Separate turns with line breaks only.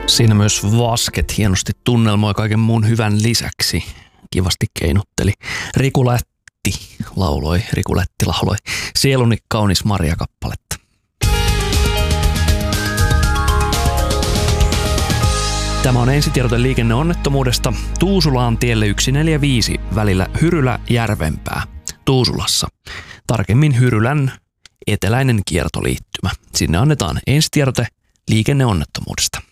Siinä myös Vasket hienosti tunnelmoi kaiken muun hyvän lisäksi. Kivasti keinutteli. Riku Lätti lauloi Sieluni kaunis Maria-kappaletta. Tämä on ensitiedote liikenneonnettomuudesta Tuusulaan tielle 145 välillä Hyrylä-Järvenpää Tuusulassa. Tarkemmin Hyrylän eteläinen kiertoliittymä. Sinne annetaan ensitiedote liikenneonnettomuudesta.